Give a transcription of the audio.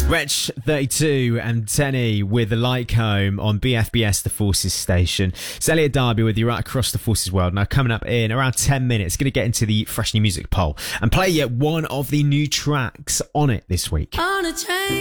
Wretch 32 and Tenny with the Like Home on BFBS, the Forces station. It's Elliot Darby with you right across the Forces world. Now, coming up in around 10 minutes, going to get into the Fresh New Music poll and play yet one of the new tracks on it this week. On a train.